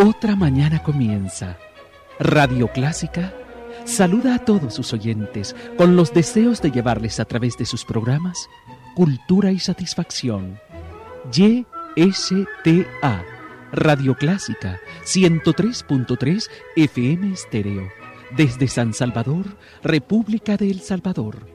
Otra mañana comienza. Radio Clásica saluda a todos sus oyentes con los deseos de llevarles a través de sus programas cultura y satisfacción. YSTA, Radio Clásica, 103.3 FM Estéreo, desde San Salvador, República de El Salvador.